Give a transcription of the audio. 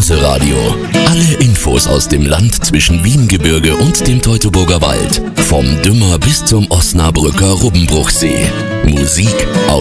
Börseradio. Alle Infos aus dem Land zwischen Wiengebirge und dem Teutoburger Wald. Vom Dümmer bis zum Osnabrücker Rubbenbruchsee. Musik